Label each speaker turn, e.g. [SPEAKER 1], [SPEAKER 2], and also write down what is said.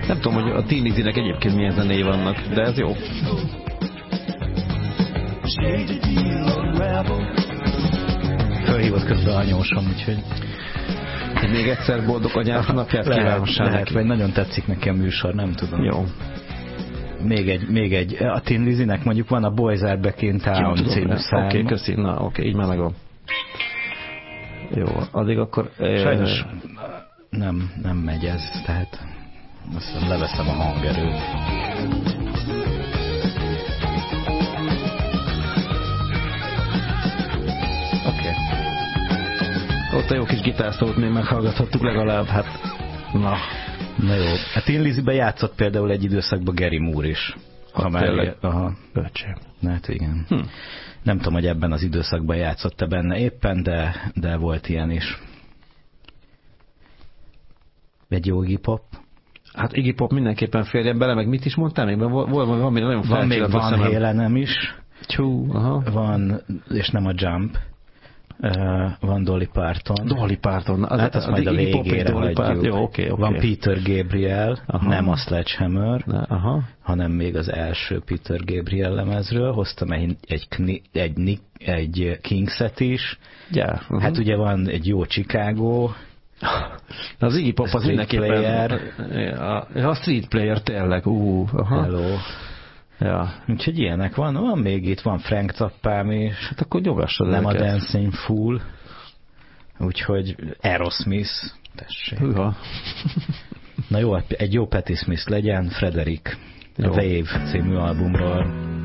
[SPEAKER 1] Nem tudom, hogy a Thin Lizzy-nek egyébként milyen zenéi vannak, de ez jó.
[SPEAKER 2] Fölhívott közben anyósom, úgyhogy...
[SPEAKER 1] Még egyszer boldog anyák napját kívánossál neki.
[SPEAKER 2] Vagy nagyon tetszik neki a műsor, nem tudom.
[SPEAKER 1] Jó.
[SPEAKER 2] Még egy a Thin Lizzy-nek mondjuk van a Boys Are Back in Town című szám.
[SPEAKER 1] Oké, köszi. Na, oké, így már megvan. Jó, addig akkor...
[SPEAKER 2] Sajnos nem megy ez, tehát azt hiszem leveszem a hangerőt. Oké.
[SPEAKER 1] Ott a jó kis gitárszót még meghallgathattuk legalább, hát...
[SPEAKER 2] Na jó. A Thin Lizzy-ben játszott például egy időszakban Gary Moore is.
[SPEAKER 1] Aha. Öcsém.
[SPEAKER 2] Hát igen. Nem tudom, hogy ebben az időszakban játszott-e benne éppen, de volt ilyen is. Egy jó Iggy Pop.
[SPEAKER 1] Hát Iggy Pop mindenképpen férjen bele, meg mit is mondtál még? Van még nagyon
[SPEAKER 2] van még Van Halenem is.
[SPEAKER 1] Aha.
[SPEAKER 2] Van, és nem a Jump. Van Dolly Parton.
[SPEAKER 1] Dolly Parton.
[SPEAKER 2] Hát azt majd a végére hagyjuk.
[SPEAKER 1] Jó, okay.
[SPEAKER 2] Van Peter Gabriel, nem a Sledgehammer, hanem még az első Peter Gabriel lemezről. Hoztam egy Kingset is.
[SPEAKER 1] Yeah.
[SPEAKER 2] Hát ugye van egy jó Chicago.
[SPEAKER 1] Az Iggy Pop az mindenképpen a Street Player tényleg.
[SPEAKER 2] Hello.
[SPEAKER 1] Ja.
[SPEAKER 2] Úgyhogy ilyenek van még itt, van Frank Zappám is.
[SPEAKER 1] Hát akkor nyogassad
[SPEAKER 2] nem
[SPEAKER 1] őket.
[SPEAKER 2] A Dancing Fool. Úgyhogy Aerosmith. Tessék.
[SPEAKER 1] Hűha.
[SPEAKER 2] Na jó, egy jó Patti Smith legyen, Frederick. A Wave című albumról.